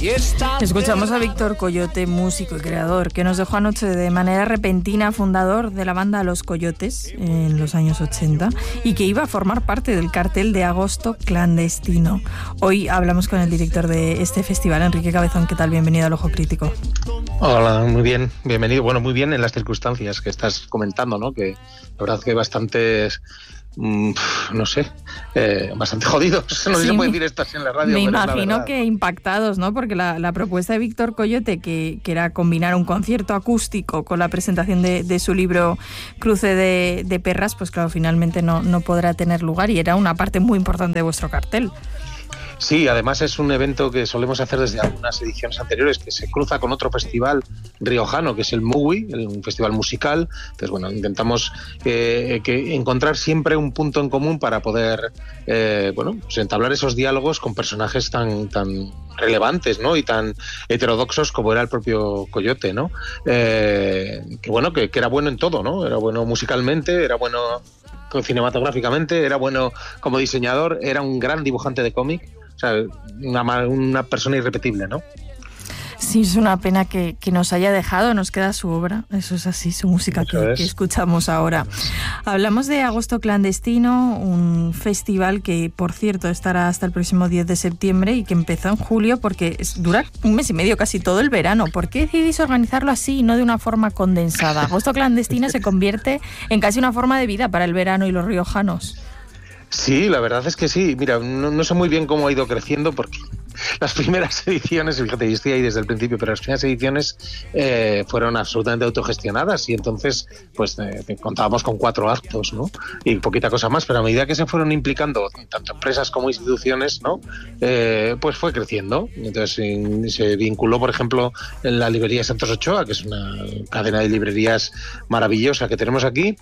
Escuchamos a Víctor Coyote, músico y creador, que nos dejó anoche de manera repentina, fundador de la banda Los Coyotes en los años 80 y que iba a formar parte del cartel de Agosto Clandestino. Hoy hablamos con el director de este festival, Enrique Cabezón. ¿Qué tal? Bienvenido al Ojo Crítico. Hola, muy bien, bienvenido. Bueno, muy bien en las circunstancias que estás comentando, ¿no? Que la verdad que bastantes... no sé, bastante jodidos. No sé si se puede decir esto así en la radio. Me imagino que impactados, ¿no? Porque la propuesta de Víctor Coyote, que era combinar un concierto acústico con la presentación de su libro Cruce de Perras, pues claro, finalmente no podrá tener lugar y era una parte muy importante de vuestro cartel. Sí, además es un evento que solemos hacer desde algunas ediciones anteriores, que se cruza con otro festival riojano, que es el MUWI, un festival musical. Entonces, bueno, intentamos que encontrar siempre un punto en común para poder, pues entablar esos diálogos con personajes tan relevantes, ¿no? Y tan heterodoxos como era el propio Coyote, ¿no? Que era bueno en todo, ¿no? Era bueno musicalmente, era bueno cinematográficamente, era bueno como diseñador, era un gran dibujante de cómic. O sea, una persona irrepetible, ¿no? Sí, es una pena que nos haya dejado, nos queda su obra, eso es así, su música que escuchamos ahora. Hablamos de Agosto Clandestino, un festival que, por cierto, estará hasta el próximo 10 de septiembre y que empezó en julio porque dura un mes y medio, casi todo el verano. ¿Por qué decidís organizarlo así y no de una forma condensada? Agosto Clandestino se convierte en casi una forma de vida para el verano y los riojanos. Sí, la verdad es que sí. Mira, no sé muy bien cómo ha ido creciendo porque las primeras ediciones, fíjate, yo estoy ahí desde el principio, pero las primeras ediciones fueron absolutamente autogestionadas y entonces pues contábamos con 4 actos, ¿no? Y poquita cosa más, pero a medida que se fueron implicando tanto empresas como instituciones, ¿no? Pues fue creciendo. Entonces se vinculó, por ejemplo, en la librería Santos Ochoa, que es una cadena de librerías maravillosa que tenemos aquí,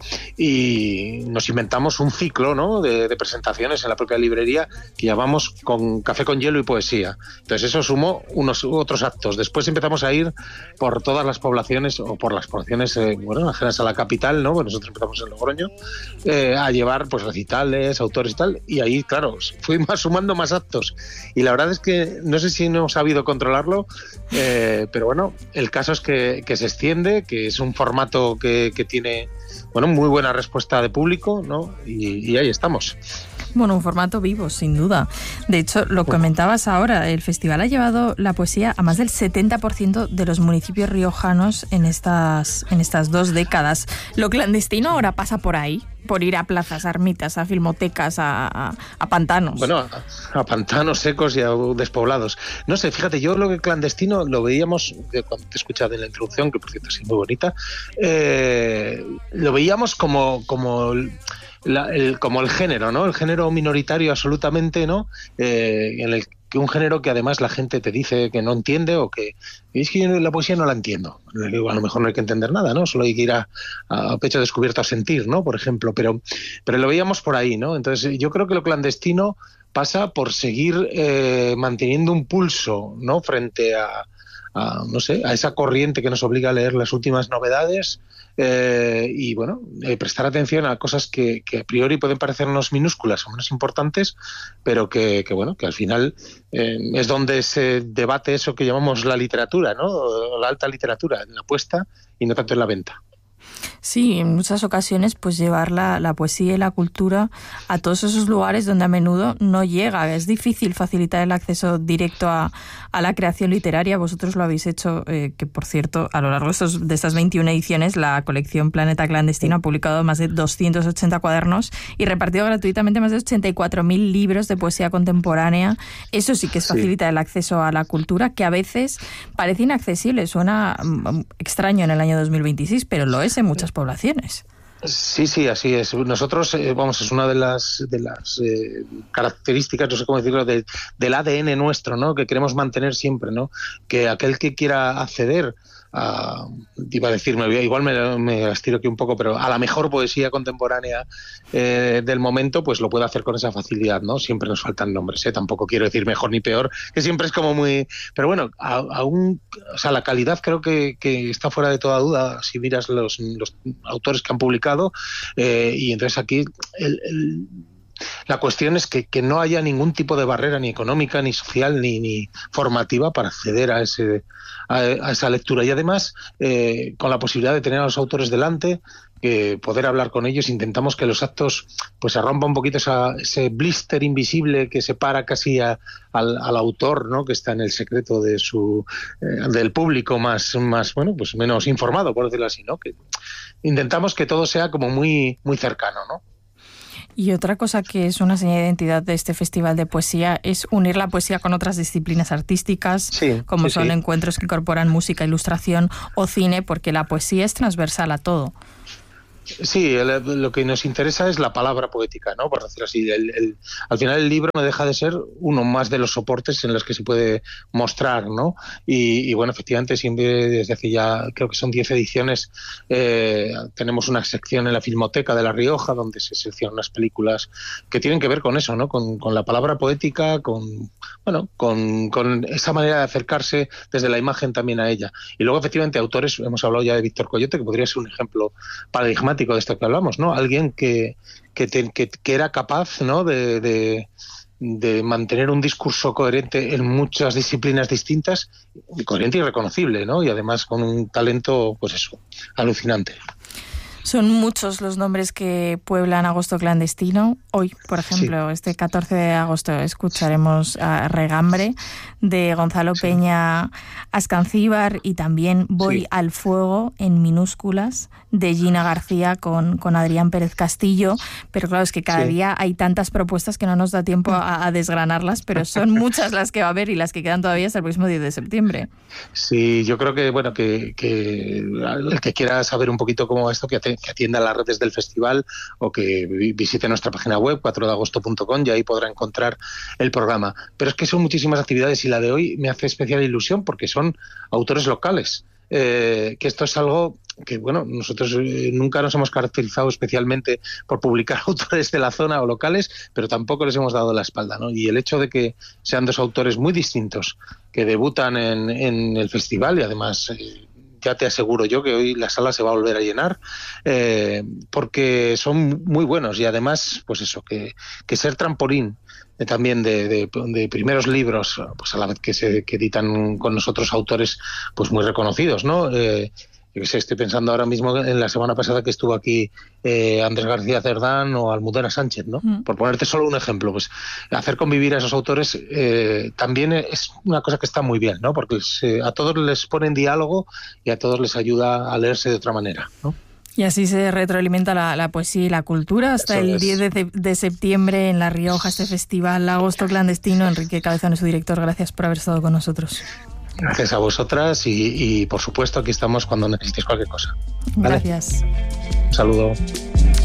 y nos inventamos un ciclo, ¿no? de presentaciones en la propia librería que llamamos con café con hielo y poesía. Entonces eso sumó otros actos. Después empezamos a ir por todas las poblaciones o por las poblaciones ajenas a la capital, ¿no? Pues nosotros empezamos en Logroño a llevar pues recitales, autores y tal, y ahí, claro, fuimos sumando más actos. Y la verdad es que no sé si no hemos sabido controlarlo, pero bueno, el caso es que se extiende, que es un formato que tiene muy buena respuesta de público, ¿no? Y ahí estamos. Bueno, un formato vivo, sin duda. De hecho, lo comentabas ahora, el festival ha llevado la poesía a más del 70% de los municipios riojanos en estas 2 décadas. Lo clandestino ahora pasa por ahí, por ir a plazas, a ermitas, a filmotecas, a pantanos. Bueno, a pantanos secos y a despoblados. No sé, fíjate, yo lo que clandestino lo veíamos, cuando te escuchaba en la introducción, que por cierto es muy bonita, lo veíamos como el género, ¿no? El género minoritario absolutamente, ¿no? En el que un género que además la gente te dice que no entiende o que es que yo la poesía no la entiendo. A lo mejor no hay que entender nada, ¿no? Solo hay que ir a pecho descubierto a sentir, ¿no? Por ejemplo, pero lo veíamos por ahí, ¿no? Entonces yo creo que lo clandestino pasa por seguir manteniendo un pulso, ¿no? Frente a esa corriente que nos obliga a leer las últimas novedades y prestar atención a cosas que a priori pueden parecernos minúsculas o menos importantes, pero que al final es donde se debate eso que llamamos la literatura, ¿no? La alta literatura, en la puesta y no tanto en la venta. Sí, en muchas ocasiones pues llevar la poesía y la cultura a todos esos lugares donde a menudo no llega. Es difícil facilitar el acceso directo a la creación literaria. Vosotros lo habéis hecho, que por cierto, a lo largo de estas 21 ediciones, la colección Planeta Clandestino ha publicado más de 280 cuadernos y repartido gratuitamente más de 84.000 libros de poesía contemporánea. Eso sí que es facilitar el acceso a la cultura, que a veces parece inaccesible. Suena extraño en el año 2026, pero lo es en muchas poblaciones. Sí, así es. Nosotros, es una de las características, no sé cómo decirlo, del ADN nuestro, ¿no? Que queremos mantener siempre, ¿no? Que aquel que quiera acceder iba a decirme, igual me las tiro aquí un poco, pero a la mejor poesía contemporánea del momento, pues lo puede hacer con esa facilidad, ¿no? Siempre nos faltan nombres, tampoco quiero decir mejor ni peor, que siempre es como muy... Pero bueno, la calidad creo que está fuera de toda duda si miras los autores que han publicado, y entonces aquí la cuestión es que no haya ningún tipo de barrera, ni económica, ni social, ni formativa para acceder a esa lectura. Y además, con la posibilidad de tener a los autores delante, poder hablar con ellos, intentamos que los actos pues se rompa un poquito ese blister invisible que separa casi al autor, ¿no?, que está en el secreto de del público más bueno, pues menos informado, por decirlo así, ¿no? Que intentamos que todo sea como muy muy cercano, ¿no? Y otra cosa que es una señal de identidad de este festival de poesía es unir la poesía con otras disciplinas artísticas, como son encuentros que incorporan música, ilustración o cine, porque la poesía es transversal a todo. Sí, lo que nos interesa es la palabra poética, ¿no?, por decirlo así. Al final el libro no deja de ser uno más de los soportes en los que se puede mostrar, ¿no? Y bueno, efectivamente, siempre desde hace ya, creo que son 10 ediciones, tenemos una sección en la Filmoteca de La Rioja donde se seleccionan unas películas que tienen que ver con eso, ¿no?, con la palabra poética, con esa manera de acercarse desde la imagen también a ella. Y luego, efectivamente, autores, hemos hablado ya de Víctor Coyote, que podría ser un ejemplo paradigmático de esto que hablamos, ¿no? Alguien que era capaz, ¿no?, de mantener un discurso coherente en muchas disciplinas distintas, coherente y reconocible, ¿no? Y además con un talento, pues eso, alucinante. Son muchos los nombres que pueblan Agosto Clandestino. Hoy, por ejemplo, este 14 de agosto escucharemos a Regambre, de Gonzalo Peña Ascancíbar, y también Voy al fuego, en minúsculas, de Gina García con Adrián Pérez Castillo. Pero claro, es que cada día hay tantas propuestas que no nos da tiempo a desgranarlas, pero son muchas las que va a haber y las que quedan todavía hasta el próximo 10 de septiembre. Sí, yo creo que, bueno, que el que quiera saber un poquito cómo va esto, que atienda las redes del festival o que visite nuestra página web 4deagosto.com, y ahí podrá encontrar el programa. Pero es que son muchísimas actividades, y la de hoy me hace especial ilusión porque son autores locales. Que esto es algo que, bueno, nosotros nunca nos hemos caracterizado especialmente por publicar autores de la zona o locales, pero tampoco les hemos dado la espalda, ¿no? Y el hecho de que sean dos autores muy distintos que debutan en el festival, y además ya te aseguro yo que hoy la sala se va a volver a llenar, porque son muy buenos, y además, pues eso, que ser trampolín también de primeros libros, pues a la vez que editan con nosotros autores pues muy reconocidos, ¿no? Yo qué sé, estoy pensando ahora mismo en la semana pasada que estuvo aquí Andrés García Cerdán o Almudena Sánchez, ¿no? Por ponerte solo un ejemplo, pues hacer convivir a esos autores también es una cosa que está muy bien, ¿no? Porque a todos les pone en diálogo y a todos les ayuda a leerse de otra manera, ¿no? Y así se retroalimenta la poesía y la cultura. Hasta el 10 de septiembre en La Rioja, este festival Agosto Clandestino. Enrique Cabezón es su director. Gracias por haber estado con nosotros. Gracias a vosotras y por supuesto, aquí estamos cuando necesitéis cualquier cosa. ¿Vale? Gracias. Un saludo.